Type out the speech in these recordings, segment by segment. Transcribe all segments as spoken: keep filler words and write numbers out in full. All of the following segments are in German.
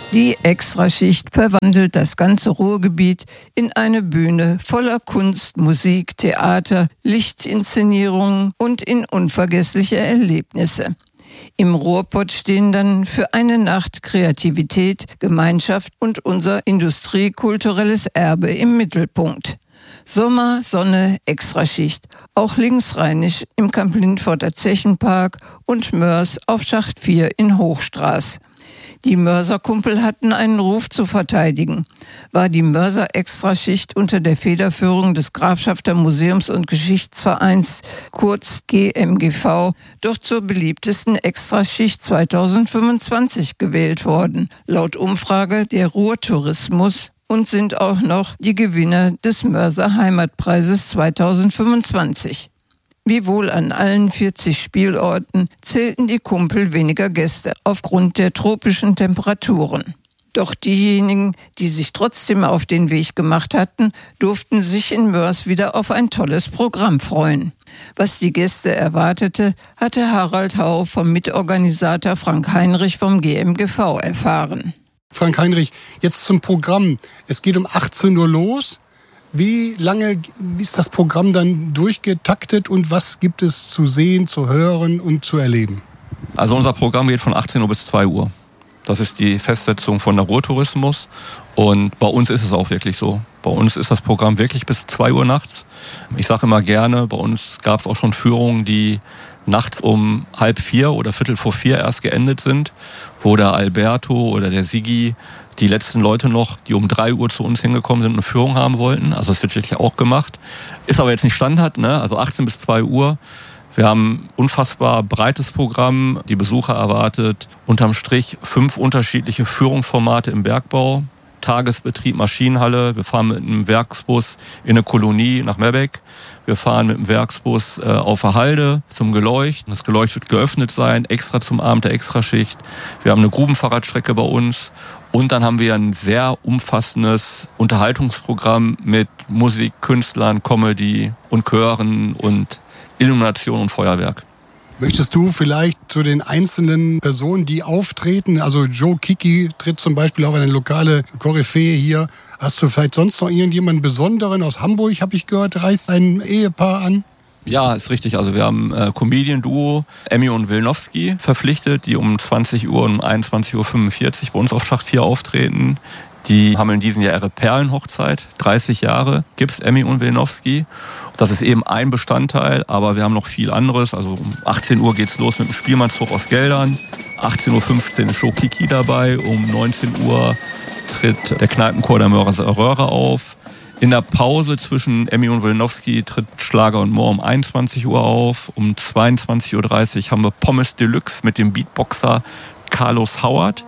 Die Extraschicht verwandelt das ganze Ruhrgebiet in eine Bühne voller Kunst, Musik, Theater, Lichtinszenierungen und in unvergessliche Erlebnisse. Im Ruhrpott stehen dann für eine Nacht Kreativität, Gemeinschaft und unser industriekulturelles Erbe im Mittelpunkt. Sommer, Sonne, Extraschicht, auch linksrheinisch im Kamp-Lindforter Zechenpark und Mörs auf Schacht vier in Hochstraß. Die Mörser-Kumpel hatten einen Ruf zu verteidigen. War die Mörser-Extraschicht unter der Federführung des Grafschafter Museums- und Geschichtsvereins, kurz G M G V, doch zur beliebtesten Extraschicht zweitausendfünfundzwanzig gewählt worden, laut Umfrage der Ruhrtourismus, und sind auch noch die Gewinner des Mörser Heimatpreises zweitausendfünfundzwanzig. Wie wohl an allen vierzig Spielorten zählten die Kumpel weniger Gäste aufgrund der tropischen Temperaturen. Doch diejenigen, die sich trotzdem auf den Weg gemacht hatten, durften sich in Mörs wieder auf ein tolles Programm freuen. Was die Gäste erwartete, hatte Harald Hau vom Mitorganisator Frank Heinrich vom G M G V erfahren. Frank Heinrich, jetzt zum Programm. Es geht um achtzehn Uhr los. Wie lange ist das Programm dann durchgetaktet und was gibt es zu sehen, zu hören und zu erleben? Also unser Programm geht von achtzehn Uhr bis zwei Uhr. Das ist die Festsetzung von der Ruhrtourismus und bei uns ist es auch wirklich so. Bei uns ist das Programm wirklich bis zwei Uhr nachts. Ich sage immer gerne, bei uns gab es auch schon Führungen, die nachts um halb vier oder viertel vor vier erst geendet sind, wo der Alberto oder der Sigi die letzten Leute noch, die um drei Uhr zu uns hingekommen sind, eine Führung haben wollten. Also das wird wirklich auch gemacht. Ist aber jetzt nicht Standard, ne? Also achtzehn bis zwei Uhr. Wir haben ein unfassbar breites Programm. Die Besucher erwartet unterm Strich fünf unterschiedliche Führungsformate im Bergbau. Tagesbetrieb, Maschinenhalle. Wir fahren mit einem Werksbus in eine Kolonie nach Mebeck. Wir fahren mit dem Werksbus äh, auf der Halde zum Geleucht. Das Geleucht wird geöffnet sein, extra zum Abend der Extraschicht. Wir haben eine Grubenfahrradstrecke bei uns. Und dann haben wir ein sehr umfassendes Unterhaltungsprogramm mit Musik, Künstlern, Comedy und Chören und Illumination und Feuerwerk. Möchtest du vielleicht zu den einzelnen Personen, die auftreten, also Joe Kiki tritt zum Beispiel auf eine lokale Koryphäe hier. Hast du vielleicht sonst noch irgendjemanden Besonderen aus Hamburg, habe ich gehört, reist ein Ehepaar an? Ja, ist richtig. Also wir haben äh, Comedian-Duo Emmy und Wilnowski verpflichtet, die um zwanzig Uhr und um einundzwanzig Uhr fünfundvierzig bei uns auf Schacht vier auftreten. Die haben in diesem Jahr ihre Perlenhochzeit, dreißig Jahre gibt's Emmy und Wilnowski. Das ist eben ein Bestandteil, aber wir haben noch viel anderes. Also um achtzehn Uhr geht's los mit dem Spielmannszug aus Geldern. achtzehn Uhr fünfzehn ist Show Kiki dabei. Um neunzehn Uhr tritt der Kneipenchor der Mörser Röhre auf. In der Pause zwischen Emmy und Wilnowski tritt Schlager und Moor um einundzwanzig Uhr auf. Um zweiundzwanzig Uhr dreißig haben wir Pommes Deluxe mit dem Beatboxer Carlos Howard.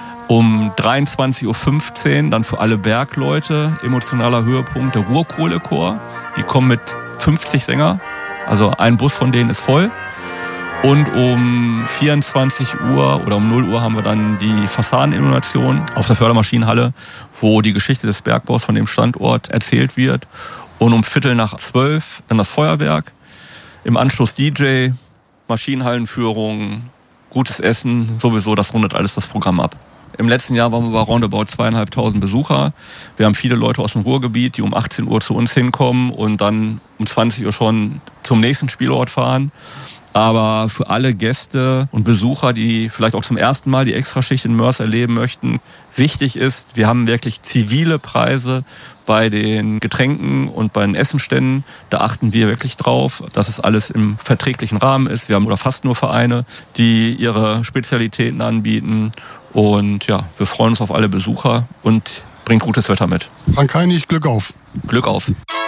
Um dreiundzwanzig Uhr fünfzehn dann für alle Bergleute emotionaler Höhepunkt der Ruhrkohlechor. Die kommen mit fünfzig Sänger, also ein Bus von denen ist voll. Und um vierundzwanzig Uhr oder um null Uhr haben wir dann die Fassadenillumination auf der Fördermaschinenhalle, wo die Geschichte des Bergbaus von dem Standort erzählt wird. Und um Viertel nach zwölf dann das Feuerwerk. Im Anschluss D J, Maschinenhallenführung, gutes Essen, sowieso, das rundet alles das Programm ab. Im letzten Jahr waren wir bei roundabout zweieinhalbtausend Besucher. Wir haben viele Leute aus dem Ruhrgebiet, die um achtzehn Uhr zu uns hinkommen und dann um zwanzig Uhr schon zum nächsten Spielort fahren. Aber für alle Gäste und Besucher, die vielleicht auch zum ersten Mal die Extraschicht in Mörs erleben möchten, wichtig ist, wir haben wirklich zivile Preise bei den Getränken und bei den Essenständen. Da achten wir wirklich drauf, dass es alles im verträglichen Rahmen ist. Wir haben oder fast nur Vereine, die ihre Spezialitäten anbieten. Und ja, wir freuen uns auf alle Besucher und bringt gutes Wetter mit. Frank Heinrich, Glück auf. Glück auf.